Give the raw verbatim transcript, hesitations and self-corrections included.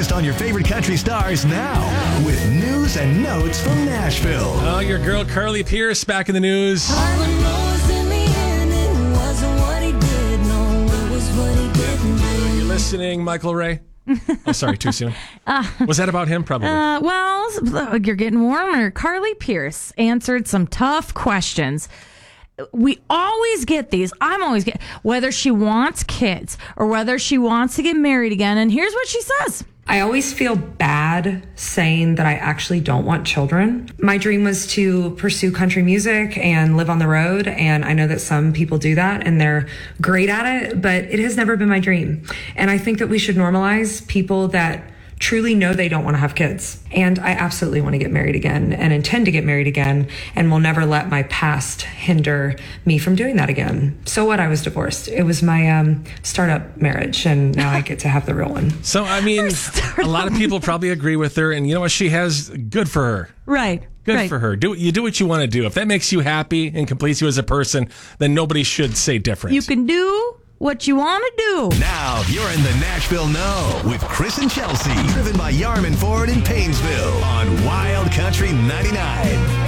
latest on your favorite country stars now with news and notes from Nashville. Oh, your girl Carly Pearce back in the news. Are you listening, Michael Ray? Oh, sorry, too soon. Uh, Was that about him? Probably. Uh, well, you're getting warmer. Carly Pearce answered some tough questions. We always get these. I'm always get whether she wants kids or whether she wants to get married again. And here's what she says. I always feel bad saying that I actually don't want children. My dream was to pursue country music and live on the road. And I know that some people do that and they're great at it, but it has never been my dream. And I think that we should normalize people that truly know they don't want to have kids. And I absolutely want to get married again and intend to get married again and will never let my past hinder me from doing that again. So what? I was divorced. It was my um, startup marriage and now I get to have the real one. So, I mean, a lot of people probably agree with her and you know what? She has good for her. Right. Good right. for her. Do You do what you want to do. If that makes you happy and completes you as a person, then nobody should say different. You can do what you want to do. Now you're in the Nashville Know with Chris and Chelsea, driven by Yarman Ford in Painesville on Wild Country ninety-nine.